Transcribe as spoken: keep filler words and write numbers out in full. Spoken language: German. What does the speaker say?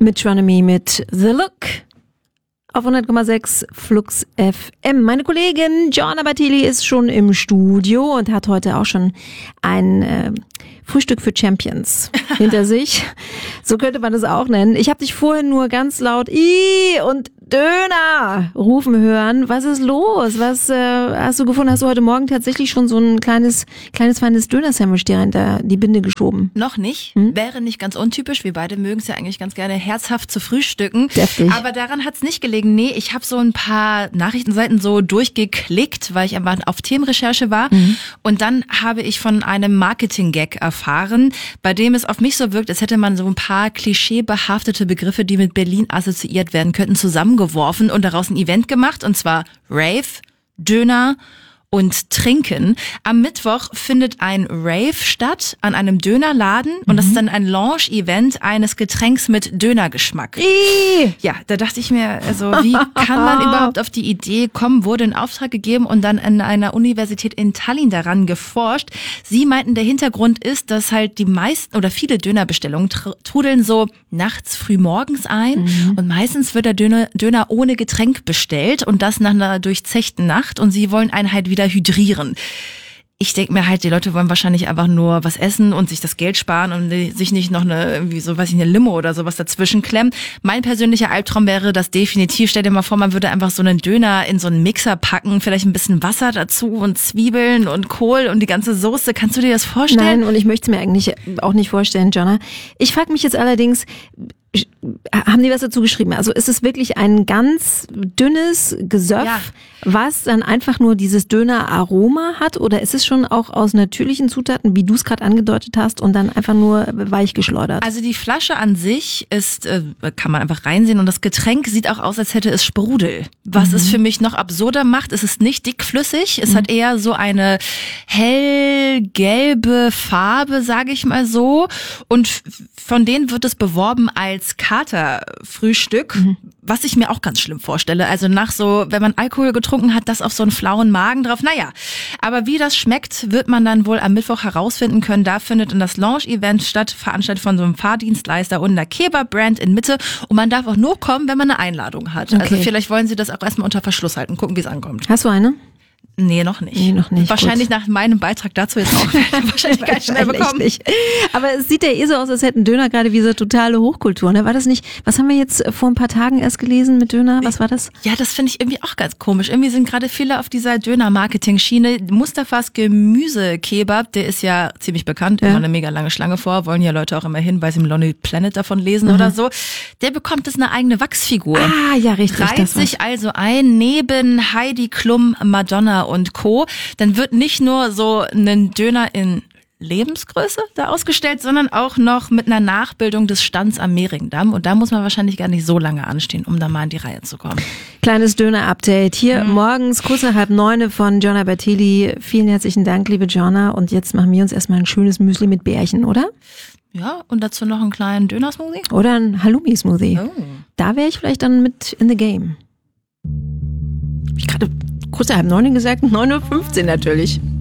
mit Tronomy mit The Look auf hundert Komma sechs Flux F M. Meine Kollegin Gianna Battili ist schon im Studio und hat heute auch schon ein äh, Frühstück für Champions hinter sich. So könnte man das auch nennen. Ich habe dich vorhin nur ganz laut I und Döner rufen hören. Was ist los? Was äh, hast du gefunden? Hast du heute Morgen tatsächlich schon so ein kleines, kleines feines Döner-Sandwich dir hinter die Binde geschoben? Noch nicht. Hm? Wäre nicht ganz untypisch. Wir beide mögen es ja eigentlich ganz gerne herzhaft zu frühstücken. Deftig. Aber daran hat es nicht gelegen. Nee, ich habe so ein paar Nachrichtenseiten so durchgeklickt, weil ich einfach auf Themenrecherche war. Mhm. Und dann habe ich von einem Marketing-Gag erfahren, bei dem es auf mich so wirkt, als hätte man so ein paar klischeebehaftete Begriffe, die mit Berlin assoziiert werden könnten, zusammengeworfen und daraus ein Event gemacht, und zwar Rave, Döner und Trinken. Am Mittwoch findet ein Rave statt an einem Dönerladen, und mhm. das ist dann ein Launch-Event eines Getränks mit Dönergeschmack. Ii. Ja, da dachte ich mir, also wie kann man überhaupt auf die Idee kommen, wurde in Auftrag gegeben und dann an einer Universität in Tallinn daran geforscht. Sie meinten, der Hintergrund ist, dass halt die meisten oder viele Dönerbestellungen trudeln so nachts früh morgens ein, mhm. und meistens wird der Döner, Döner ohne Getränk bestellt und das nach einer durchzechten Nacht, und sie wollen einen halt wieder hydrieren. Ich denke mir halt, die Leute wollen wahrscheinlich einfach nur was essen und sich das Geld sparen und sich nicht noch eine, irgendwie so, weiß ich, eine Limo oder sowas dazwischen klemmen. Mein persönlicher Albtraum wäre das definitiv. Stell dir mal vor, man würde einfach so einen Döner in so einen Mixer packen, vielleicht ein bisschen Wasser dazu und Zwiebeln und Kohl und die ganze Soße. Kannst du dir das vorstellen? Nein, und ich möchte es mir eigentlich auch nicht vorstellen, Jonna. Ich frage mich jetzt allerdings, haben die was dazu geschrieben? Also ist es wirklich ein ganz dünnes Gesöff, ja. was dann einfach nur dieses Döner-Aroma hat? Oder ist es schon auch aus natürlichen Zutaten, wie du es gerade angedeutet hast, und dann einfach nur weich geschleudert? Also die Flasche an sich ist, äh, kann man einfach reinsehen, und das Getränk sieht auch aus, als hätte es Sprudel. Was mhm. es für mich noch absurder macht, es ist nicht dickflüssig, es mhm. hat eher so eine hellgelbe Farbe, sage ich mal so. Und von denen wird es beworben als Katerfrühstück, mhm. was ich mir auch ganz schlimm vorstelle. Also nach so, wenn man Alkohol getrunken hat, das auf so einen flauen Magen drauf. Naja, aber wie das schmeckt, wird man dann wohl am Mittwoch herausfinden können. Da findet dann das Launch-Event statt, veranstaltet von so einem Fahrdienstleister und einer Kebab-Brand in Mitte. Und man darf auch nur kommen, wenn man eine Einladung hat. Okay. Also vielleicht wollen sie das auch erstmal unter Verschluss halten, gucken, wie es ankommt. Hast du eine? Nee, noch nicht. Nee, noch nicht. Wahrscheinlich Gut. Nach meinem Beitrag dazu jetzt auch. Wahrscheinlich ganz schnell bekommen. Nicht. Aber es sieht ja eh so aus, als hätten Döner gerade wie so totale Hochkultur. Ne? War das nicht, was haben wir jetzt vor ein paar Tagen erst gelesen mit Döner? Was war das? Ja, das finde ich irgendwie auch ganz komisch. Irgendwie sind gerade viele auf dieser Döner-Marketing-Schiene. Mustafas Gemüse-Kebab, der ist ja ziemlich bekannt, ja. immer eine mega lange Schlange vor, wollen ja Leute auch immer hin, weil sie im Lonely Planet davon lesen mhm. oder so. Der bekommt jetzt eine eigene Wachsfigur. Ah, ja, richtig. Reiht sich also ein neben Heidi Klum, Madonna und Co. Dann wird nicht nur so ein Döner in Lebensgröße da ausgestellt, sondern auch noch mit einer Nachbildung des Stands am Mehringdamm. Und da muss man wahrscheinlich gar nicht so lange anstehen, um da mal in die Reihe zu kommen. Kleines Döner-Update hier mhm. morgens, kurz nach halb neun von Gianna Battili. Vielen herzlichen Dank, liebe Gianna. Und jetzt machen wir uns erstmal ein schönes Müsli mit Bärchen, oder? Ja, und dazu noch einen kleinen Döner-Smoothie? Oder ein Halloumi-Smoothie. Oh. Da wäre ich vielleicht dann mit in the game. Hab ich gerade kurz nach halb neun gesagt? neun Uhr fünfzehn natürlich.